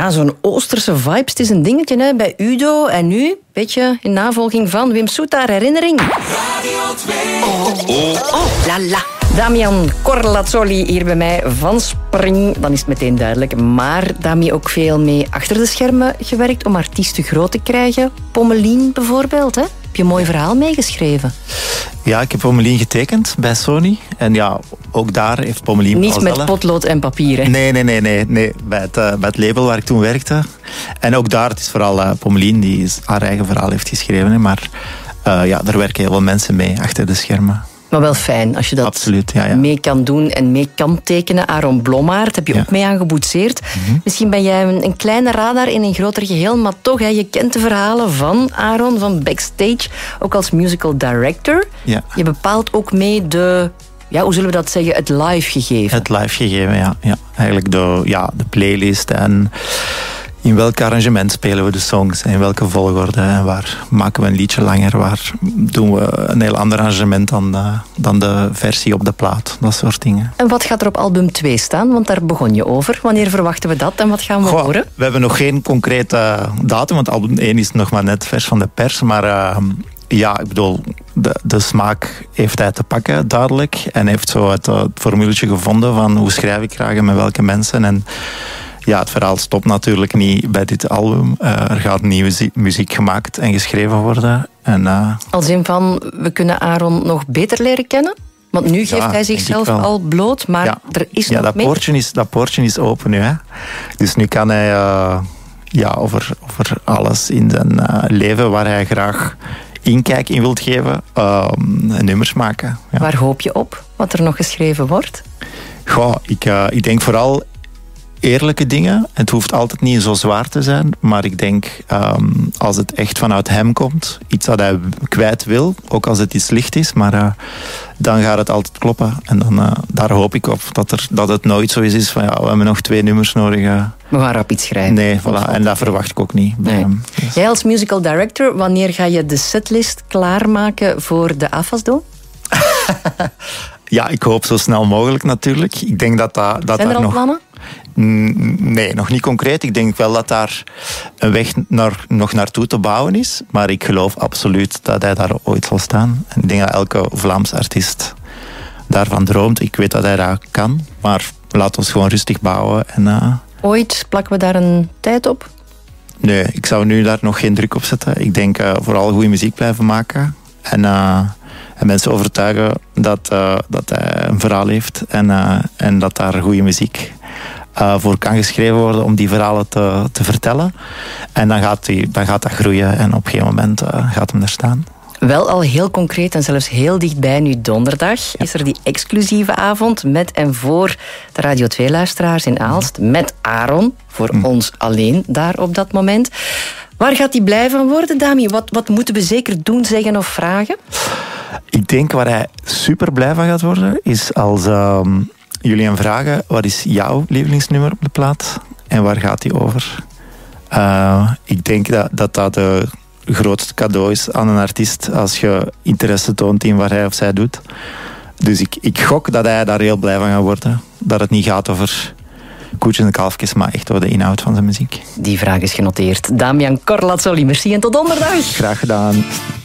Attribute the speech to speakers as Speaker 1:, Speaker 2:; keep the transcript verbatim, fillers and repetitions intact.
Speaker 1: ja, zo'n Oosterse vibes. Het is een dingetje hè, bij Udo en nu, weet je, in navolging van Wim Soetaar, herinnering.
Speaker 2: Radio twee.
Speaker 1: Oh, oh, oh, la la. Damian Corlazzoli hier bij mij van Spring. Dan is het meteen duidelijk. Maar Dami ook veel mee achter de schermen gewerkt om artiesten groot te krijgen. Pommelien bijvoorbeeld, hè? Heb je een mooi verhaal meegeschreven?
Speaker 3: Ja, ik heb Pommelien getekend bij Sony. En ja, ook daar heeft Pommelien...
Speaker 1: Niet met zelf... potlood en papier, hè?
Speaker 3: Nee, nee, nee. nee, nee. Bij, het, uh, bij het label waar ik toen werkte. En ook daar, het is vooral uh, Pommelien die haar eigen verhaal heeft geschreven. Hè. Maar uh, ja, daar werken heel veel mensen mee achter de schermen.
Speaker 1: Maar wel fijn als je dat
Speaker 3: Absoluut, ja, ja.
Speaker 1: mee kan doen en mee kan tekenen. Aaron Blommaert heb je ja. ook mee aangeboetseerd. Mm-hmm. Misschien ben jij een, een kleine radar in een groter geheel, maar toch, hè, je kent de verhalen van Aaron, van Backstage, ook als musical director.
Speaker 3: Ja.
Speaker 1: Je bepaalt ook mee de, ja, hoe zullen we dat zeggen, het live gegeven.
Speaker 3: Het live gegeven, ja. ja. Eigenlijk de, ja, de playlist en... in welk arrangement spelen we de songs? In welke volgorde? En waar maken we een liedje langer? Waar doen we een heel ander arrangement dan de, dan de versie op de plaat? Dat soort dingen.
Speaker 1: En wat gaat er op album twee staan? Want daar begon je over. Wanneer verwachten we dat en wat gaan we
Speaker 3: Goh,
Speaker 1: horen?
Speaker 3: We hebben nog geen concrete datum, want album één is nog maar net vers van de pers. Maar uh, ja, ik bedoel, de, de smaak heeft hij te pakken, duidelijk. En heeft zo het, het formuletje gevonden van hoe schrijf ik graag en met welke mensen. En ja, het verhaal stopt natuurlijk niet bij dit album. Uh, er gaat nieuwe zi- muziek gemaakt en geschreven worden. En, uh,
Speaker 1: Als in van, we kunnen Aaron nog beter leren kennen? Want nu geeft
Speaker 3: ja,
Speaker 1: hij zichzelf al bloot, maar
Speaker 3: ja.
Speaker 1: er is
Speaker 3: ja,
Speaker 1: nog
Speaker 3: dat
Speaker 1: meer.
Speaker 3: Poortje is, dat poortje is open nu. Hè? Dus nu kan hij uh, ja, over, over alles in zijn uh, leven waar hij graag inkijk in wilt geven, uh, nummers maken. Ja.
Speaker 1: Waar hoop je op, wat er nog geschreven wordt?
Speaker 3: Goh, ik, uh, ik denk vooral eerlijke dingen. Het hoeft altijd niet zo zwaar te zijn, maar ik denk um, als het echt vanuit hem komt, iets dat hij kwijt wil, ook als het iets licht is, maar uh, dan gaat het altijd kloppen. En dan, uh, daar hoop ik op, dat, er, dat het nooit zo is, is van ja, we hebben nog twee nummers nodig. Uh.
Speaker 1: We gaan rap iets schrijven.
Speaker 3: Nee, voilà. En dat verwacht ik ook niet.
Speaker 1: Nee.
Speaker 3: Um, dus.
Speaker 1: Jij als musical director, wanneer ga je de setlist klaarmaken voor de AFASDO?
Speaker 3: Ja, ik hoop zo snel mogelijk natuurlijk. Ik denk dat dat, dat
Speaker 1: Zijn er al
Speaker 3: nog...
Speaker 1: plannen?
Speaker 3: Nee, nog niet concreet. Ik denk wel dat daar een weg naar, nog naartoe te bouwen is. Maar ik geloof absoluut dat hij daar ooit zal staan. En ik denk dat elke Vlaams artiest daarvan droomt. Ik weet dat hij dat kan. Maar laat ons gewoon rustig bouwen. En, uh...
Speaker 1: Ooit plakken we daar een tijd op?
Speaker 3: Nee, ik zou nu daar nog geen druk op zetten. Ik denk uh, vooral goede muziek blijven maken. En... Uh... En mensen overtuigen dat, uh, dat hij een verhaal heeft en, uh, en dat daar goede muziek uh, voor kan geschreven worden om die verhalen te, te vertellen. En dan gaat, die, dan gaat dat groeien en op een gegeven moment uh, gaat hem er staan.
Speaker 1: Wel al heel concreet en zelfs heel dichtbij nu donderdag ja. is er die exclusieve avond met en voor de Radio twee-luisteraars in Aalst. Met Aaron, voor mm. ons alleen daar op dat moment. Waar gaat die blij van worden, Dami? Wat, wat moeten we zeker doen, zeggen of vragen?
Speaker 3: Ik denk waar hij super blij van gaat worden, is als uh, jullie hem vragen, wat is jouw lievelingsnummer op de plaat? En waar gaat die over? Uh, ik denk dat, dat dat de grootste cadeau is aan een artiest, als je interesse toont in wat hij of zij doet. Dus ik, ik gok dat hij daar heel blij van gaat worden. Dat het niet gaat over koetjes en kalfjes, maar echt over de inhoud van zijn muziek.
Speaker 1: Die vraag is genoteerd. Damian Corlazzoli, merci en tot donderdag.
Speaker 3: Graag gedaan.